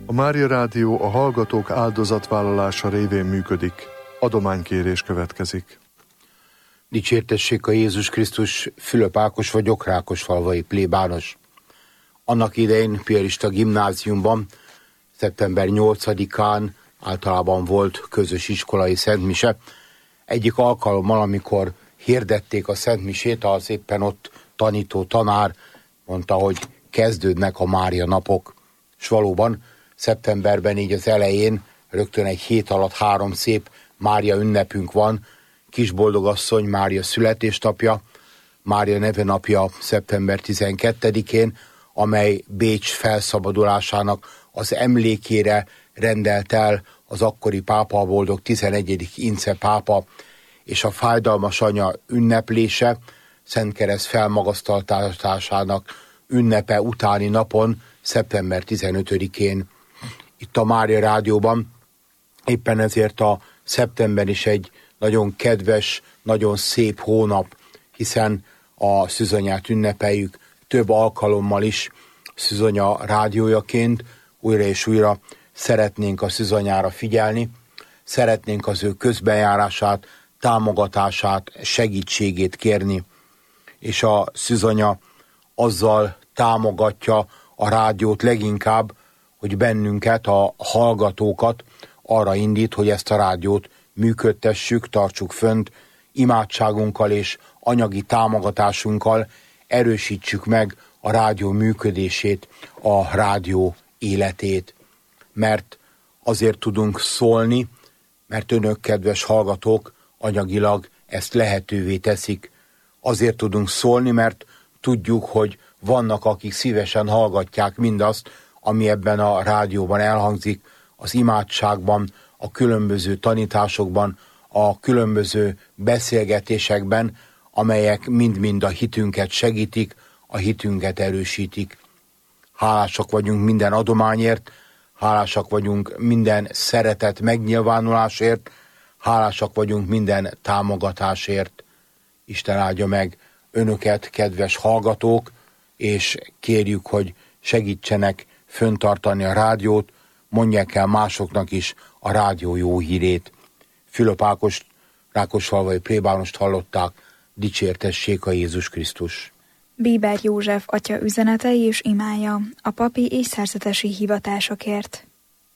A Mária Rádió a hallgatók áldozatvállalása révén működik. Adománykérés következik. Dicsértessék a Jézus Krisztus, Fülöp Ákos vagyok, Rákosfalvai plébános. Annak idején piarista gimnáziumban szeptember 8-án általában volt közös iskolai szentmise. Egyik alkalommal, amikor hirdették a szentmisét, az éppen ott tanító tanár mondta, hogy kezdődnek a Mária napok. És valóban szeptemberben így az elején rögtön egy hét alatt 3 szép Mária ünnepünk van. Kisboldogasszony Mária születésnapja, Mária nevenapja szeptember 12-én, amely Bécs felszabadulásának az emlékére rendelt el az akkori pápa, a boldog 11. Ince pápa, és a fájdalmas anya ünneplése, Szentkereszt felmagasztaltásának ünnepe utáni napon, szeptember 15-én. Itt a Mária Rádióban éppen ezért a szeptember is egy nagyon kedves, nagyon szép hónap, hiszen a Szűzanyát ünnepeljük több alkalommal is Szűzanya rádiójaként. Újra és újra szeretnénk a Szűzanyára figyelni, szeretnénk az ő közbenjárását, támogatását, segítségét kérni. És a Szűzanya azzal támogatja a rádiót leginkább, hogy bennünket, a hallgatókat arra indít, hogy ezt a rádiót működtessük, tartsuk fönt, imádságunkkal és anyagi támogatásunkkal erősítsük meg a rádió működését, a rádió életét. Mert azért tudunk szólni, mert önök, kedves hallgatók, anyagilag ezt lehetővé teszik. Azért tudunk szólni, mert tudjuk, hogy vannak, akik szívesen hallgatják mindazt, ami ebben a rádióban elhangzik, az imádságban, a különböző tanításokban, a különböző beszélgetésekben, amelyek mind-mind a hitünket segítik, a hitünket erősítik. Hálásak vagyunk minden adományért, hálásak vagyunk minden szeretet megnyilvánulásért, hálásak vagyunk minden támogatásért. Isten áldja meg önöket, kedves hallgatók, és kérjük, hogy segítsenek föntartani a rádiót, mondják el másoknak is a rádió jó hírét. Fülöp Ákos, Rákosfalvai plébánost hallották, dicsértessék a Jézus Krisztus. Bíber József atya üzenetei és imája a papi és szerzetesi hivatásokért.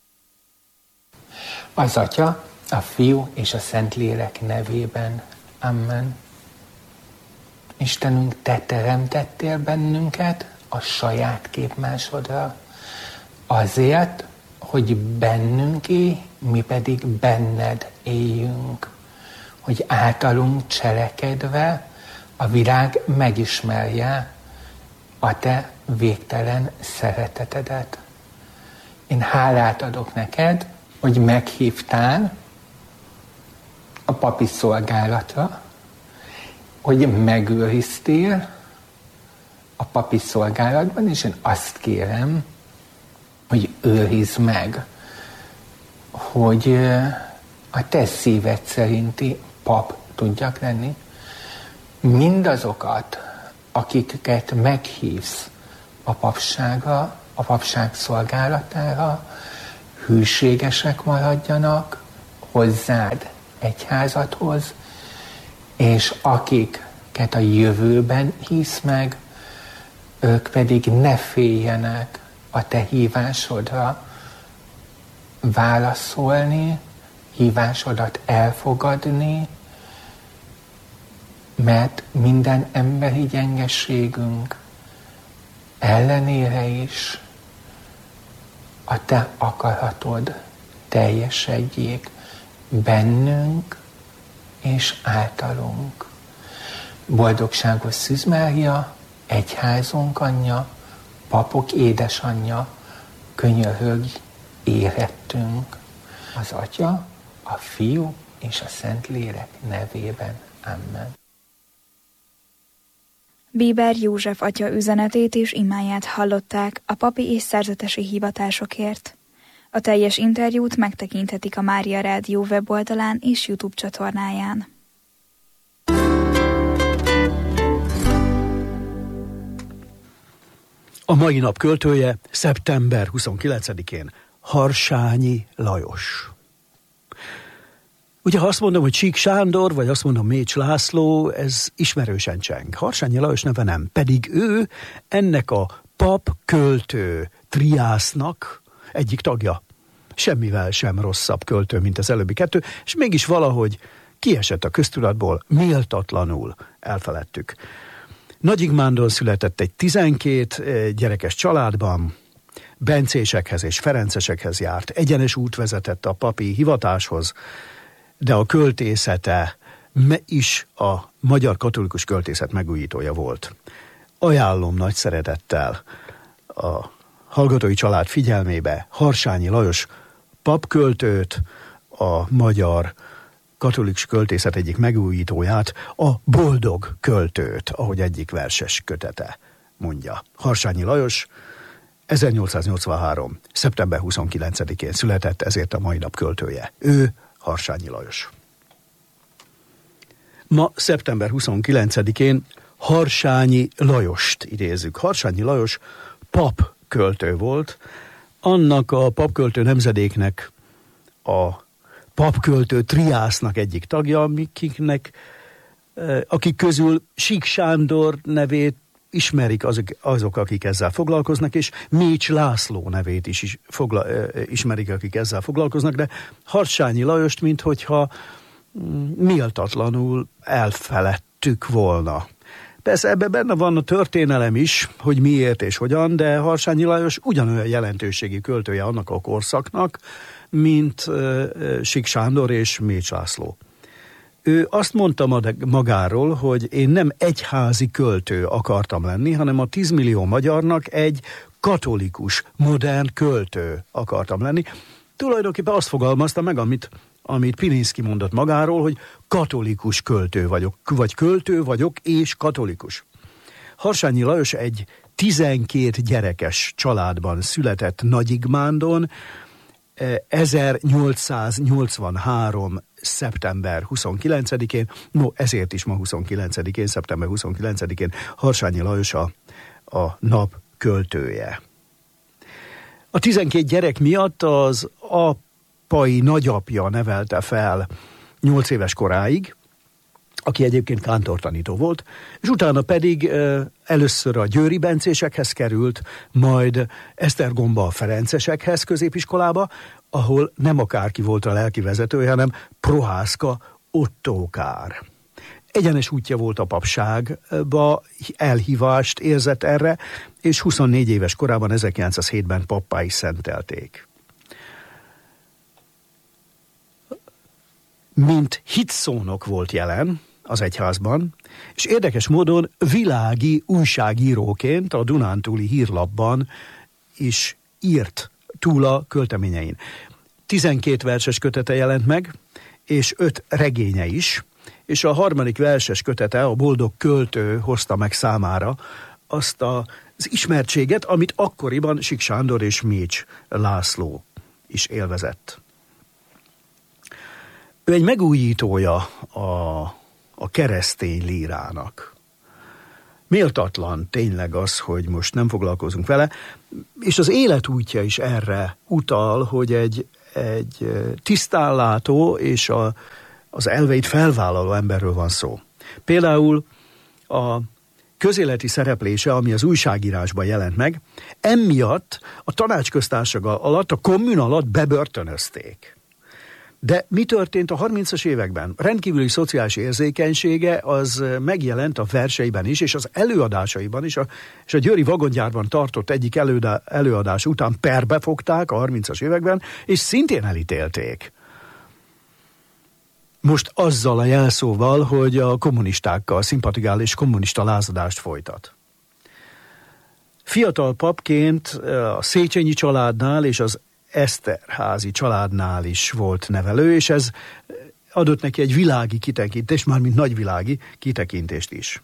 Az Atya, a Fiú és a Szentlélek nevében. Amen. Istenünk, te teremtettél bennünket a saját képmásodra, azért, hogy bennünk élj, mi pedig benned éljünk, hogy általunk cselekedve a világ megismerje a te végtelen szeretetedet. Én hálát adok neked, hogy meghívtál a papi szolgálatra, hogy megőriztél a papi szolgálatban, és én azt kérem, hogy őrizd meg, hogy a te szíved szerinti pap tudjak lenni. Mindazokat, akiket meghívsz a papságra, a papság szolgálatára, hűségesek maradjanak hozzád, egyházadhoz, és akiket a jövőben hisz meg, ők pedig ne féljenek a te hívásodra válaszolni, hívásodat elfogadni, mert minden emberi gyengeségünk ellenére is a te akaratod teljesedjék bennünk és általunk. Boldogságos Szűz Mária, egyházunk anyja, papok édesanyja, könyörögj érettünk. Az Atya, a Fiú és a Szentlélek nevében. Amen. Bíber József atya üzenetét és imáját hallották a papi és szerzetesi hivatásokért. A teljes interjút megtekinthetik a Mária Rádió weboldalán és YouTube csatornáján. A mai nap költője szeptember 29-én Harsányi Lajos. Ugye, ha azt mondom, hogy Sík Sándor, vagy azt mondom Mécs László, ez ismerősen cseng. Harsányi Lajos neve nem, pedig ő ennek a pap-költő triásznak egyik tagja. Semmivel sem rosszabb költő, mint az előbbi kettő, és mégis valahogy kiesett a köztudatból, méltatlanul elfeledtük. Nagyigmándon született egy 12 gyerekes családban, bencésekhez és ferencesekhez járt, egyenes út vezetett a papi hivatáshoz, de a költészete is a magyar katolikus költészet megújítója volt. Ajánlom nagy szeretettel a hallgatói család figyelmébe Harsányi Lajos papköltőt, a magyar katolikus költészet egyik megújítóját, a Boldog költőt, ahogy egyik verses kötete mondja. Harsányi Lajos 1883. szeptember 29-én született, ezért a mai nap költője. Ő Harsányi Lajos. Ma szeptember 29-én Harsányi Lajost idézzük. Harsányi Lajos papköltő volt, annak a papköltő nemzedéknek, a papköltő triásznak egyik tagja, akik közül Sík Sándor nevét ismerik azok, akik ezzel foglalkoznak, és Mécs László nevét is ismerik, akik ezzel foglalkoznak, de Harsányi Lajost, minthogyha méltatlanul elfeledtük volna. Persze ebben benne van a történelem is, hogy miért és hogyan, de Harsányi Lajos ugyanolyan jelentőségi költője annak a korszaknak, mint Sík Sándor és Mécs László. Ő azt mondta magáról, hogy én nem egyházi költő akartam lenni, hanem a 10 millió magyarnak egy katolikus, modern költő akartam lenni. Tulajdonképpen azt fogalmazta meg, amit Pilinszky mondott magáról, hogy katolikus költő vagyok, vagy költő vagyok és katolikus. Harsányi Lajos egy 12 gyerekes családban született Nagyigmándon, 1883. szeptember 29-én, ezért is ma 29-én, szeptember 29-én Harsányi Lajos a nap költője. A 12 gyerek miatt az apai nagyapja nevelte fel 8 éves koráig, aki egyébként kántortanító volt, és utána pedig először a győri bencésekhez került, majd Esztergomba a ferencesekhez középiskolába, ahol nem akárki volt a lelki vezetője, hanem Prohászka Ottókár. Egyenes útja volt a papságba, elhívást érzett erre, és 24 éves korában 1907-ben pappá is szentelték. Mint hitszónok volt jelen az egyházban, és érdekes módon világi újságíróként a Dunántúli Hírlapban is írt túl a költeményein. 12 verses kötete jelent meg, és 5 regénye is, és a harmadik verses kötete, a Boldog költő hozta meg számára azt az ismertséget, amit akkoriban Sík Sándor és Mécs László is élvezett. Ő egy megújítója a keresztény lírának. Méltatlan tényleg az, hogy most nem foglalkozunk vele, és az életútja is erre utal, hogy egy tisztánlátó és az elveit felvállaló emberről van szó. Például a közéleti szereplése, ami az újságírásban jelent meg, emiatt a tanácsköztársaság alatt, a kommun alatt bebörtönözték. De mi történt a 30-as években? Rendkívüli szociális érzékenysége az megjelent a verseiben is, és az előadásaiban is, és a győri vagongyárban tartott egyik előadás után perbe fogták a 30-as években, és szintén elítélték. Most azzal a jelszóval, hogy a kommunistákkal szimpatizál és kommunista lázadást folytat. Fiatal papként a Széchenyi családnál és az Eszterházy családnál is volt nevelő, és ez adott neki egy világi kitekintést, mármint nagyvilági kitekintést is.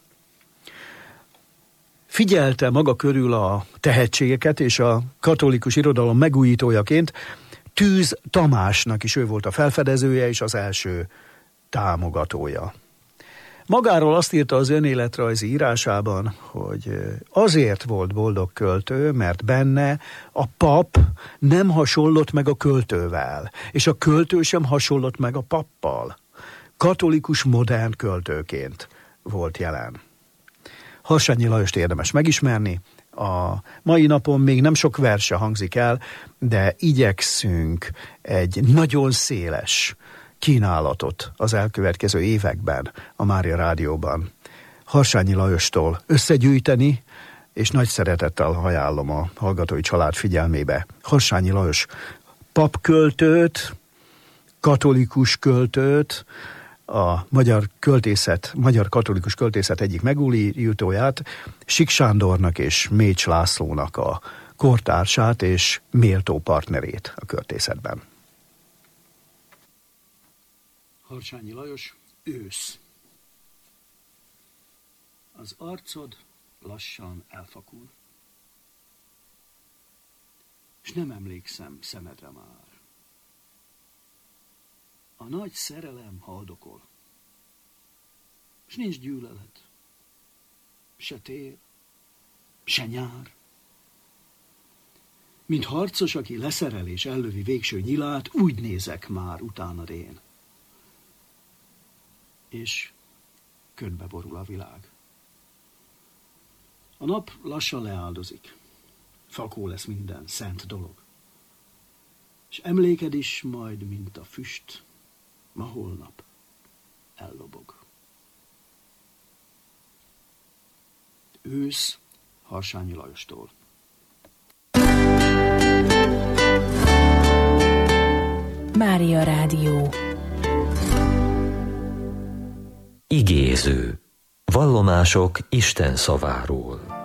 Figyelte maga körül a tehetségeket, és a katolikus irodalom megújítójaként Tűz Tamásnak is ő volt a felfedezője és az első támogatója. Magáról azt írta az önéletrajzi írásában, hogy azért volt boldog költő, mert benne a pap nem hasonlott meg a költővel, és a költő sem hasonlott meg a pappal. Katolikus modern költőként volt jelen. Harsányi Lajost érdemes megismerni. A mai napon még nem sok verse hangzik el, de igyekszünk egy nagyon széles kínálatot az elkövetkező években a Mária Rádióban Harsányi Lajostól összegyűjteni, és nagy szeretettel ajánlom a hallgatói család figyelmébe Harsányi Lajos papköltőt, katolikus költőt, a magyar katolikus költészet egyik megújítóját, Sík Sándornak és Mécs Lászlónak a kortársát és méltó partnerét a költészetben. Harsányi Lajos, ősz. Az arcod lassan elfakul, és nem emlékszem szemedre már. A nagy szerelem haldokol, és nincs gyűlölet, se tél, se nyár. Mint harcos, aki leszerel és ellövi végső nyilát, úgy nézek már utánad én. És ködbe borul a világ. A nap lassan leáldozik, fakó lesz minden szent dolog, és emléked is majd, mint a füst, ma holnap ellobog. Ősz Harsányi Lajostól. Mária Rádió. Igéző. Vallomások Isten szaváról.